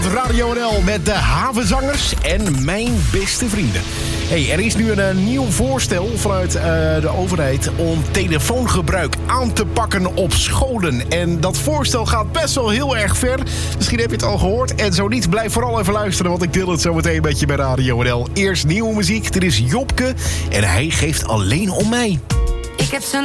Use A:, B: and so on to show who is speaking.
A: Radio NL met de havenzangers en mijn beste vrienden. Hey, er is nu een nieuw voorstel vanuit de overheid om telefoongebruik aan te pakken op scholen. En dat voorstel gaat best wel heel erg ver. Misschien heb je het al gehoord. En zo niet, blijf vooral even luisteren, want ik deel het zo meteen met je bij Radio NL. Eerst nieuwe muziek. Dit is Jopke en hij geeft alleen om mij.
B: Ik heb